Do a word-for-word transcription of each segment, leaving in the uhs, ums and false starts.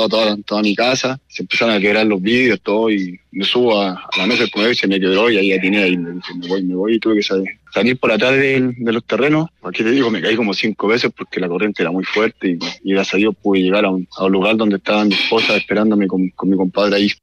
quebrado toda, toda mi casa, se empezaron a quebrar los vidrios, todo, y me subo a, a la mesa del comedor y se me quebró y ahí atiné y me, me voy, me voy y tuve que salir, salir por atrás de, de los terrenos. Aquí te digo, me caí como cinco veces porque la corriente era muy fuerte y, y gracias a Dios pude llegar a un, a un lugar donde estaban mis esposas esperándome con, con mi compadre ahí.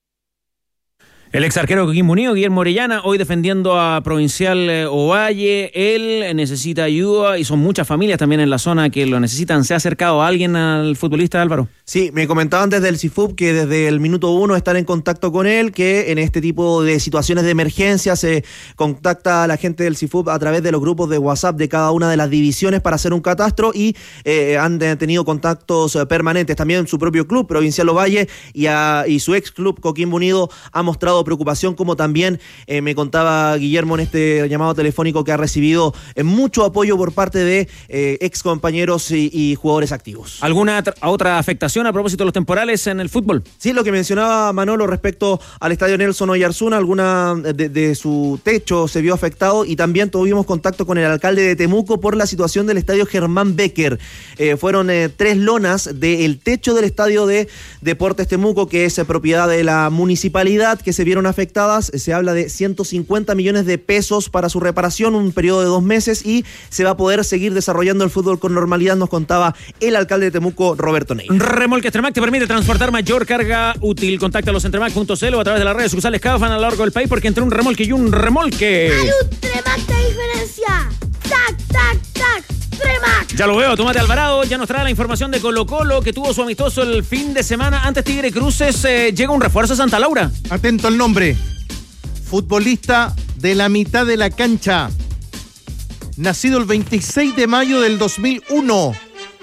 El ex arquero Coquimbo Unido, Guillermo Orellana, hoy defendiendo a Provincial eh, Ovalle. Él necesita ayuda y son muchas familias también en la zona que lo necesitan. ¿Se ha acercado a alguien al futbolista, Álvaro? Sí, me comentaban desde el C I F U B que desde el minuto uno están en contacto con él, que en este tipo de situaciones de emergencia se contacta a la gente del C I F U B a través de los grupos de WhatsApp de cada una de las divisiones para hacer un catastro y eh, han tenido contactos permanentes. También su propio club, Provincial Ovalle, y, a, y su ex club, Coquimbo Unido, ha mostrado preocupación, como también eh, me contaba Guillermo en este llamado telefónico que ha recibido eh, mucho apoyo por parte de eh, ex compañeros y, y jugadores activos. ¿Alguna tra- otra afectación a propósito de los temporales en el fútbol? Sí, lo que mencionaba Manolo respecto al estadio Nelson Oyarzuna, alguna de, de su techo se vio afectado y también tuvimos contacto con el alcalde de Temuco por la situación del estadio Germán Becker. Eh, fueron eh, tres lonas del techo del estadio de Deportes Temuco, que es eh, propiedad de la municipalidad, que se vieron afectadas. Se habla de ciento cincuenta millones de pesos para su reparación, un periodo de dos meses, y se va a poder seguir desarrollando el fútbol con normalidad, nos contaba el alcalde de Temuco, Roberto Ney. Remolque Entremac te permite transportar mayor carga útil. Contáctalos en entremac punto c l o a través de las redes sucursales Cafan a lo largo del país, porque entre un remolque y un remolque hay un Tremac de diferencia. Tac, tac, tac, Tremac. Ya lo veo, Tomate Alvarado ya nos trae la información de Colo Colo, que tuvo su amistoso el fin de semana. Antes Tigre Cruces, eh, llega un refuerzo a Santa Laura. Atento al nombre. Futbolista de la mitad de la cancha. Nacido el veintiséis de mayo del dos mil uno.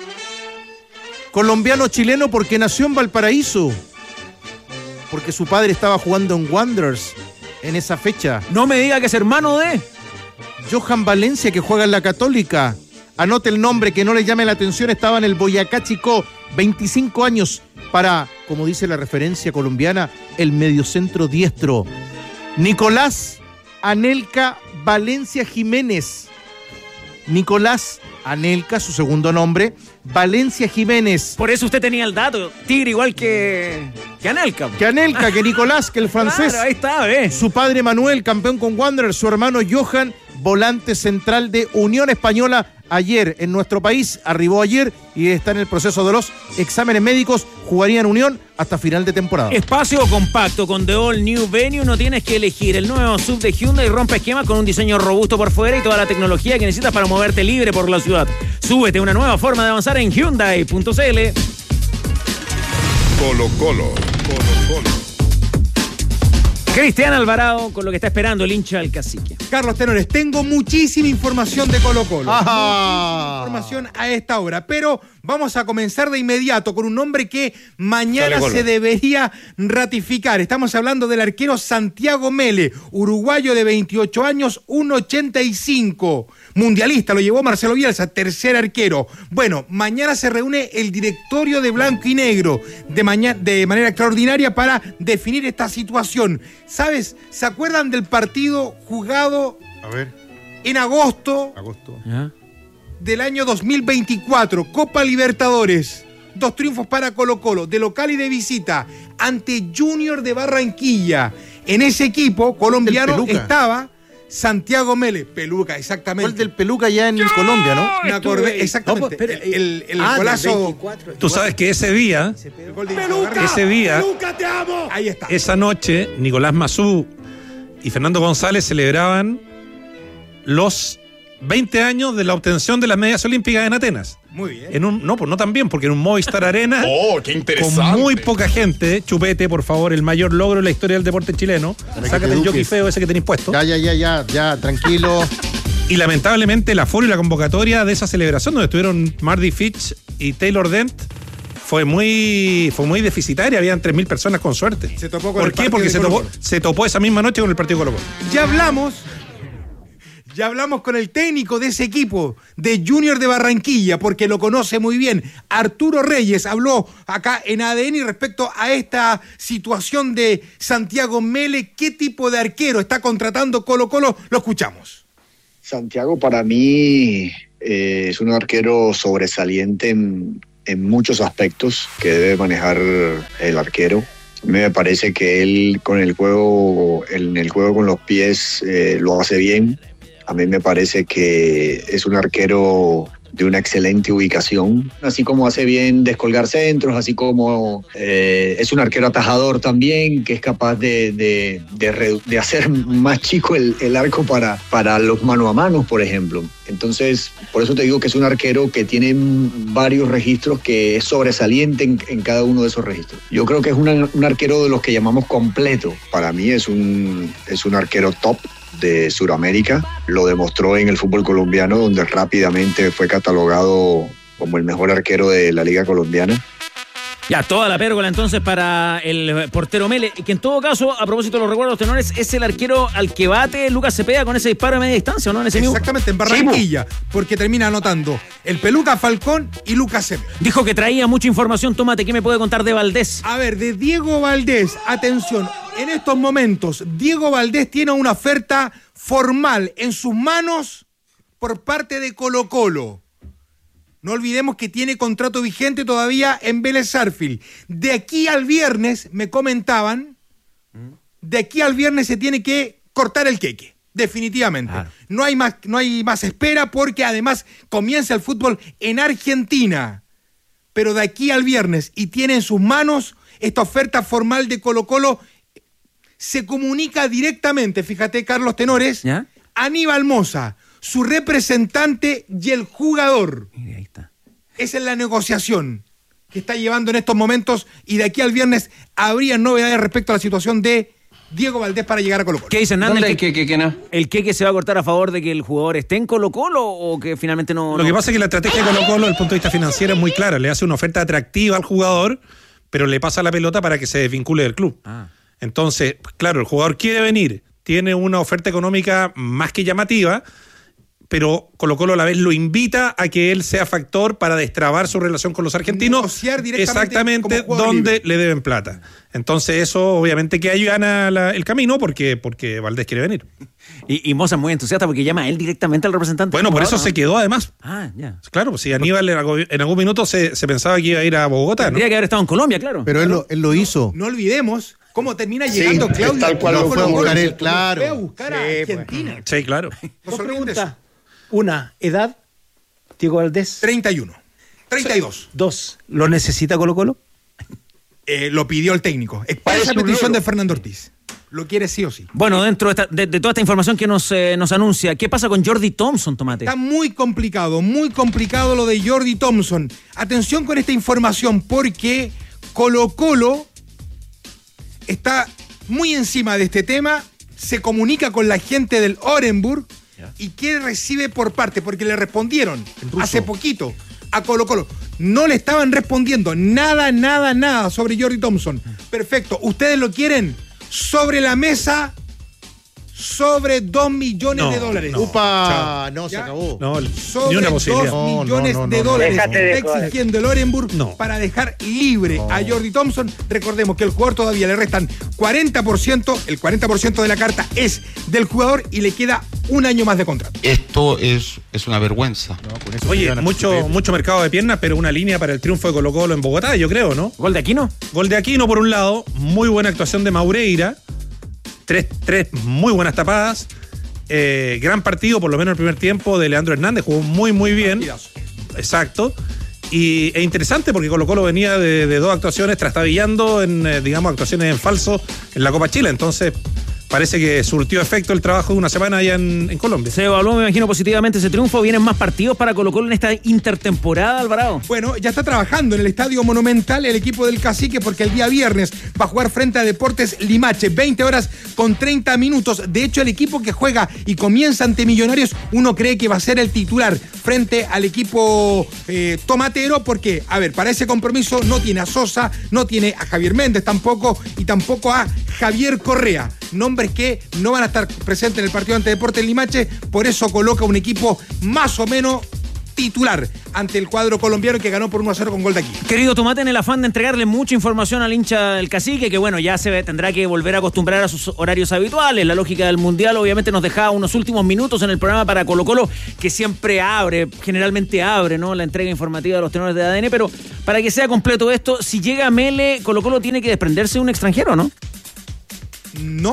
Colombiano-chileno porque nació en Valparaíso. Porque su padre estaba jugando en Wanderers en esa fecha. No me diga que es hermano de... Johan Valencia, que juega en la Católica. Anote el nombre, que no le llame la atención. Estaba en el Boyacá Chicó. veinticinco años para, como dice la referencia colombiana, el mediocentro diestro. Nicolás Anelka Valencia Jiménez. Nicolás Anelka, su segundo nombre, Valencia Jiménez. Por eso usted tenía el dato. Tigre igual que, que Anelka. Que Anelka, que Nicolás, que el francés. Claro, ahí está, ¿eh? Su padre Manuel, campeón con Wanderers. Su hermano Johan, volante central de Unión Española. Ayer en nuestro país, arribó ayer y está en el proceso de los exámenes médicos. Jugaría en Unión hasta final de temporada. Espacio compacto con The All New Venue, no tienes que elegir. El nuevo S U V de Hyundai rompe esquemas con un diseño robusto por fuera y toda la tecnología que necesitas para moverte libre por la ciudad. Súbete a una nueva forma de avanzar en Hyundai punto c l. Colo Colo, Colo Colo. Cristian Alvarado con lo que está esperando el hincha del Cacique. Carlos Tenores, tengo muchísima información de Colo Colo. Ajá. Información a esta hora, pero vamos a comenzar de inmediato con un nombre que mañana se debería ratificar. Estamos hablando del arquero Santiago Mele, uruguayo de veintiocho años, uno ochenta y cinco. Mundialista, lo llevó Marcelo Bielsa, tercer arquero. Bueno, mañana se reúne el directorio de Blanco y Negro de, mañana, de manera extraordinaria para definir esta situación. ¿Sabes? ¿Se acuerdan del partido jugado A ver. en agosto, Agosto. ¿Ya? del año dos mil veinticuatro? Copa Libertadores. Dos triunfos para Colo Colo, de local y de visita, ante Junior de Barranquilla. En ese equipo colombiano estaba Santiago Mele. Peluca, exactamente. Gol del Peluca ya en Colombia, ¿no? Me acordé, exactamente. No, pero, el el, el ah, golazo. veinticuatro. Tú sabes que ese día, el gol de Peluca, ese día, Peluca, te amo. Ahí está. esa noche, Nicolás Mazú y Fernando González celebraban los veinte años de la obtención de las medallas olímpicas en Atenas. Muy bien. En un, no, pues no tan bien, porque en un Movistar Arena, Oh, qué interesante. con muy poca gente. Chupete, por favor, el mayor logro en la historia del deporte chileno. Sácate el jockey feo ese que tenéis puesto. Ya, ya, ya, ya, ya, tranquilo. Y lamentablemente el aforo y la convocatoria de esa celebración, donde estuvieron Marty Fitch y Taylor Dent, fue muy, fue muy deficitaria. Habían tres mil personas con suerte. Se topó con ¿Por el qué? partido Porque de se Colo topó, Colo. se topó esa misma noche con el partido de Colo Colo. Ya hablamos, ya hablamos con el técnico de ese equipo, de Junior de Barranquilla, porque lo conoce muy bien. Arturo Reyes habló acá en A D N respecto a esta situación de Santiago Mele. ¿Qué tipo de arquero está contratando Colo Colo? Lo escuchamos. Santiago para mí eh, es un arquero sobresaliente en, en muchos aspectos que debe manejar el arquero. Me parece que él con el juego, en el juego con los pies eh, lo hace bien. A mí me parece que es un arquero de una excelente ubicación, así como hace bien descolgar centros, así como eh, es un arquero atajador también, que es capaz de, de, de, de hacer más chico el, el arco para, para los mano a mano, por ejemplo. Entonces, por eso te digo que es un arquero que tiene varios registros, que es sobresaliente en, en cada uno de esos registros. Yo creo que es una, un arquero de los que llamamos completo. Para mí es un, es un arquero top de Sudamérica, lo demostró en el fútbol colombiano, donde rápidamente fue catalogado como el mejor arquero de la Liga Colombiana. Ya, toda la pérgola entonces para el portero Mele, que en todo caso, a propósito de los recuerdos tenores, es el arquero al que bate Lucas Cepeda con ese disparo de media distancia, ¿o no? En ese Exactamente, mismo... en Barranquilla, sí, porque termina anotando el Peluca Falcón y Lucas Cepeda. Dijo que traía mucha información, Tomate, ¿qué me puede contar de Valdés? A ver, de Diego Valdés, atención, en estos momentos, Diego Valdés tiene una oferta formal en sus manos por parte de Colo-Colo. No olvidemos que tiene contrato vigente todavía en Vélez Sarsfield. De aquí al viernes, me comentaban, de aquí al viernes se tiene que cortar el queque, definitivamente. Ah. No hay más, no hay más espera, porque además comienza el fútbol en Argentina. Pero de aquí al viernes, y tiene en sus manos esta oferta formal de Colo-Colo, se comunica directamente, fíjate, Carlos Tenores, ¿ya? Aníbal Mosa, su representante y el jugador. Mira, ahí está. Esa es la negociación que está llevando en estos momentos, y de aquí al viernes habría novedades respecto a la situación de Diego Valdés para llegar a Colo-Colo. ¿Qué dice Hernández? ¿Dónde el que, que, que no? ¿El que se va a cortar a favor de que el jugador esté en Colo-Colo o que finalmente no...? Lo no... que pasa es que la estrategia de Colo-Colo desde el punto de vista financiero es muy clara. Le hace una oferta atractiva al jugador, pero le pasa la pelota para que se desvincule del club. Ah. Entonces, claro, el jugador quiere venir, tiene una oferta económica más que llamativa, pero Colo-Colo a la vez lo invita a que él sea factor para destrabar su relación con los argentinos, negociar directamente exactamente donde libre. Le deben plata. Entonces eso obviamente que allana la, el camino porque, porque Valdés quiere venir. Y, y Moza es muy entusiasta porque llama a él directamente al representante. Bueno, por eso ¿no? se quedó además. Ah, ya. Claro, pues si Aníbal en algún, en algún minuto se, se pensaba que iba a ir a Bogotá, Tendría ¿no? que haber estado en Colombia, claro. Pero claro. Él, lo, él lo hizo. No olvidemos cómo termina llegando sí, Claudio. Tal cual lo fue a buscar él, claro. Fue a buscar a sí, Argentina. Pues. Sí, claro. Dos preguntas. Una, edad, Diego Valdés. treinta y uno. treinta y dos. Dos, ¿lo necesita Colo-Colo? Eh, lo pidió el técnico. Expresa petición de Fernando Ortiz. Lo quiere sí o sí. Bueno, dentro de, esta, de, de toda esta información que nos, eh, nos anuncia, ¿qué pasa con Jordi Thompson, Tomate? Está muy complicado, muy complicado lo de Jordi Thompson. Atención con esta información, porque Colo-Colo está muy encima de este tema, se comunica con la gente del Orenburg y que recibe por parte, porque le respondieron hace poquito a Colo-Colo. No le estaban respondiendo nada, nada, nada sobre Jordi Thompson. Perfecto, ¿ustedes lo quieren? Sobre la mesa, sobre dos millones no, de dólares. No. Upa, Chao. no, se ¿Ya? acabó. No, sobre ni una posibilidad. dos millones no, no, no, de no, dólares no, no, no. está exigiendo el Orenburg No. para dejar libre No. a Jordi Thompson. Recordemos que el jugador todavía le restan cuarenta por ciento, el cuarenta por ciento de la carta es del jugador y le queda un año más de contrato. Esto es, es una vergüenza. No, con eso Oye, llegan a mucho, Chupete. mucho mercado de piernas, pero una línea para el triunfo de Colo-Colo en Bogotá, yo creo, ¿no? ¿Gol de Aquino? Gol de Aquino por un lado, muy buena actuación de Maureira, tres, tres muy buenas tapadas, eh, gran partido, por lo menos el primer tiempo, de Leandro Hernández, jugó muy, muy bien. Partidazo. Exacto. Y es interesante porque Colo-Colo venía de, de dos actuaciones trastabillando en, eh, digamos, actuaciones en falso en la Copa Chile, entonces parece que surtió efecto el trabajo de una semana allá en, en Colombia. Se evaluó, me imagino, positivamente ese triunfo. ¿Vienen más partidos para Colo-Colo en esta intertemporada, Alvarado? Bueno, ya está trabajando en el Estadio Monumental el equipo del Cacique, porque el día viernes va a jugar frente a Deportes Limache, veinte horas con treinta minutos. De hecho, el equipo que juega y comienza ante Millonarios, uno cree que va a ser el titular frente al equipo eh, tomatero, porque, a ver, para ese compromiso no tiene a Sosa, no tiene a Javier Méndez tampoco, y tampoco a Javier Correa. Nombres que no van a estar presentes en el partido ante Deportes Limache, por eso coloca un equipo más o menos titular ante el cuadro colombiano que ganó por uno a cero con gol de aquí. Querido Tomate, en el afán de entregarle mucha información al hincha del Cacique, que bueno, ya se tendrá que volver a acostumbrar a sus horarios habituales. La lógica del Mundial obviamente nos dejaba unos últimos minutos en el programa para Colo Colo, que siempre abre, generalmente abre, ¿no?, la entrega informativa de los tenores de A D N, pero para que sea completo esto, si llega Mele, Colo Colo tiene que desprenderse de un extranjero, ¿no? No.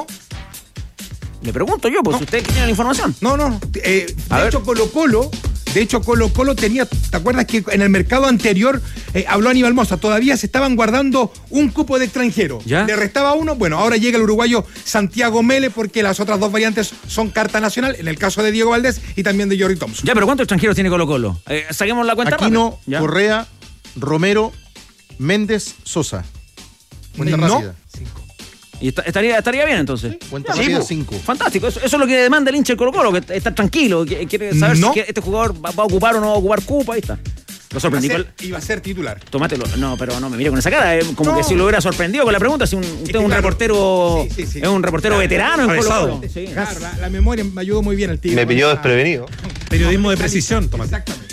Le pregunto yo, pues no. si usted tiene la información. No, no. Eh, de hecho, Colo Colo... De hecho, Colo Colo tenía, ¿te acuerdas que en el mercado anterior eh, habló Aníbal Mosa? Todavía se estaban guardando un cupo de extranjero. ¿Ya? Le restaba uno. Bueno, ahora llega el uruguayo Santiago Mele porque las otras dos variantes son carta nacional, en el caso de Diego Valdés y también de Jordi Thompson. Ya, pero ¿cuántos extranjeros tiene Colo Colo? Eh, saquemos la cuenta. Aquino, Correa, Romero, Méndez, Sosa. Cuenta no. rápida. Y está, estaría, estaría bien entonces. Sí, cuenta rápida, cinco. Fantástico, eso, eso es lo que demanda el hincha del Colo Colo, que está tranquilo, que quiere saber no. si este jugador va, va a ocupar o no va a ocupar cupo, ahí está. Lo sorprendí. Iba a ser, iba a ser titular. Tómatelo. No, pero no me mire con esa cara, eh, como no. que si lo hubiera sorprendido con la pregunta, si un, usted es un claro. reportero, sí, sí, sí. es un reportero claro, veterano en Colo Colo. Sí. Claro, la, la memoria me ayudó muy bien el tío. Me pilló desprevenido. Periodismo de precisión, Tomás. Exactamente.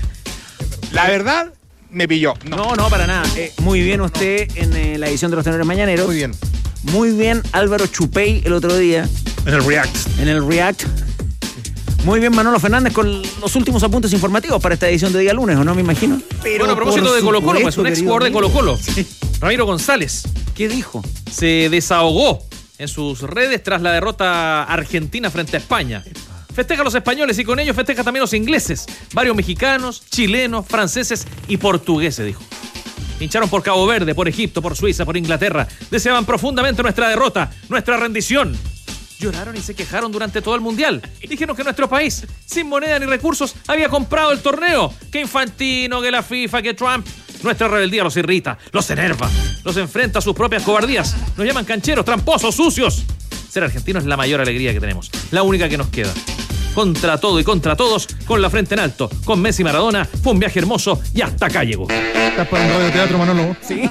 La verdad, me pilló. No, no, no para nada. Eh, muy bien usted en eh, la edición de los Tenores Mañaneros. Muy bien. Muy bien Álvaro Chupey el otro día. En el React. En el React. Muy bien Manolo Fernández con los últimos apuntes informativos para esta edición de día lunes, ¿o no? Me imagino. Pero bueno, a propósito de Colo Colo, pues un ex jugador de Colo Colo, sí. Ramiro González. ¿Qué dijo? Se desahogó en sus redes tras la derrota argentina frente a España. Festeja a los españoles y con ellos festeja también a los ingleses. Varios mexicanos, chilenos, franceses y portugueses, dijo. Hincharon por Cabo Verde, por Egipto, por Suiza, por Inglaterra. Deseaban profundamente nuestra derrota, nuestra rendición. Lloraron y se quejaron durante todo el Mundial. Dijeron que nuestro país, sin moneda ni recursos, había comprado el torneo. Que Infantino, que la FIFA, que Trump. Nuestra rebeldía los irrita, los enerva, los enfrenta a sus propias cobardías. Nos llaman cancheros, tramposos, sucios. Ser argentino es la mayor alegría que tenemos, la única que nos queda. Contra todo y contra todos, con la frente en alto, con Messi y Maradona, fue un viaje hermoso y hasta acá llegó. ¿Estás para un radio teatro, Manolo? Sí.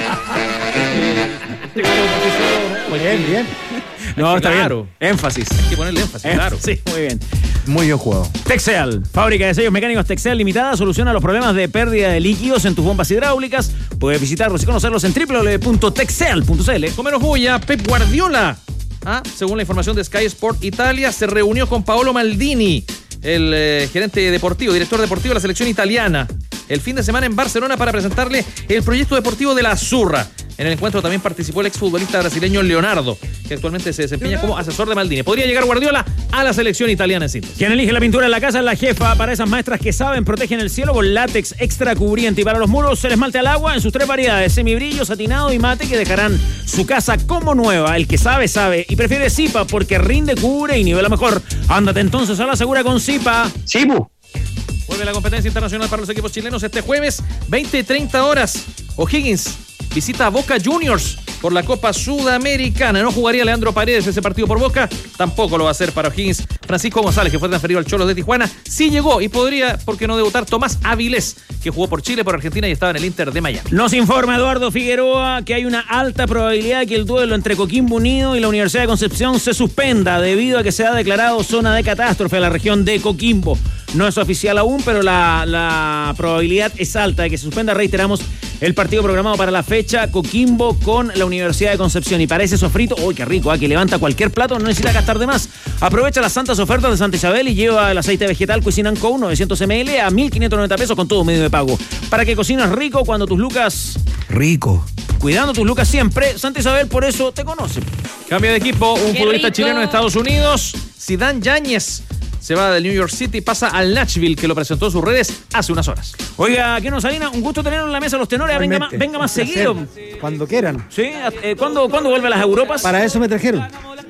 Bien, bien. No, está claro. bien. Énfasis. Hay que ponerle énfasis, Énfasis. claro. Sí, muy bien. Muy bien jugado. Texel, fábrica de sellos mecánicos Texel Limitada, soluciona los problemas de pérdida de líquidos en tus bombas hidráulicas. Puedes visitarlos y conocerlos en doble u doble u doble u punto texel punto c l. Con menos bulla, Pep Guardiola, ah, según la información de Sky Sport Italia, se reunió con Paolo Maldini, el eh, gerente deportivo, director deportivo de la selección italiana, el fin de semana en Barcelona para presentarle el proyecto deportivo de la Azzurra. En el encuentro también participó el exfutbolista brasileño Leonardo, que actualmente se desempeña como asesor de Maldini. Podría llegar Guardiola a la selección italiana en síntesis. Quien elige la pintura en la casa es la jefa. Para esas maestras que saben, protegen el cielo con látex extra cubriente. Y para los muros, el esmalte al agua en sus tres variedades: semibrillo, satinado y mate, que dejarán su casa como nueva. El que sabe, sabe. Y prefiere Zipa porque rinde, cubre y nivela mejor. Ándate entonces a la segura con Zipa. Sibu. Vuelve la competencia internacional para los equipos chilenos este jueves, veinte y treinta horas. O'Higgins visita a Boca Juniors por la Copa Sudamericana. No jugaría Leandro Paredes ese partido por Boca, tampoco lo va a hacer para O'Higgins. Francisco González, que fue transferido al Cholos de Tijuana, sí llegó y podría, ¿por qué no debutar? Tomás Avilés, que jugó por Chile, por Argentina y estaba en el Inter de Miami. Nos informa Eduardo Figueroa que hay una alta probabilidad que el duelo entre Coquimbo Unido y la Universidad de Concepción se suspenda debido a que se ha declarado zona de catástrofe a la región de Coquimbo. No es oficial aún, pero la, la probabilidad es alta de que se suspenda. Reiteramos, el partido programado para la fecha, Coquimbo con la Universidad de Concepción. Y para ese sofrito, ¡uy, qué rico! ¿eh? Que levanta cualquier plato, no necesita gastar de más. Aprovecha las santas ofertas de Santa Isabel y lleva el aceite vegetal Cuisine and Co. novecientos mililitros a mil quinientos noventa pesos con todo medio de pago. Para que cocines rico cuando tus lucas... Rico. Cuidando tus lucas siempre, Santa Isabel por eso te conoce. Cambia de equipo, un ¡Qué futbolista rico! chileno en Estados Unidos, Zidane Yáñez. Se va del New York City, pasa al Nashville, que lo presentó en sus redes hace unas horas. Oiga, ¿qué nos Salina? Un gusto tenerlo en la mesa los tenores. Venga, más- venga más seguido. Cuando quieran. ¿Sí? Eh, ¿cuándo, ¿Cuándo vuelve a las Europas? Para eso me trajeron.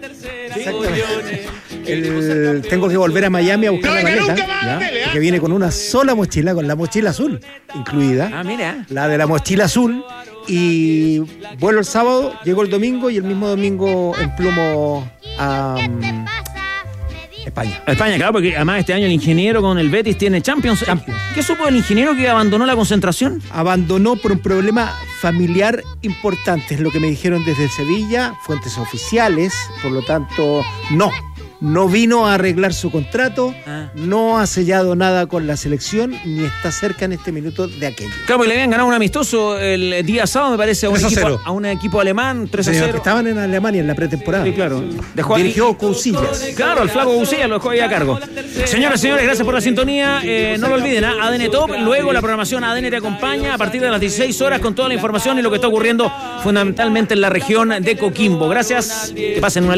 El- tengo que volver a Miami a buscar la maleta, ¿ya? Porque viene con una sola mochila, con la mochila azul incluida. Ah, mira. La de la mochila azul. Y vuelo el sábado, llego el domingo y el mismo domingo emplumo a um, España. España, claro, porque además este año el ingeniero con el Betis tiene Champions. Champions. ¿Qué supo el ingeniero que abandonó la concentración? Abandonó por un problema familiar importante, es lo que me dijeron desde Sevilla, fuentes oficiales, por lo tanto, no. no vino a arreglar su contrato, Ah. no ha sellado nada con la selección, ni está cerca en este minuto de aquello. Claro, porque le habían ganado un amistoso el día sábado, me parece, a un, tres a equipo, cero. a un equipo alemán, tres a Sí, cero. que estaban en Alemania en la pretemporada. Sí, claro. Dejó aquí- Dirigió Cousillas. Claro, el flaco Bucilla lo dejó ahí a cargo. Señoras y señores, gracias por la sintonía. Eh, no lo olviden, ¿eh? A D N Top, luego la programación A D N te acompaña a partir de las dieciséis horas con toda la información y lo que está ocurriendo fundamentalmente en la región de Coquimbo. Gracias, que pasen una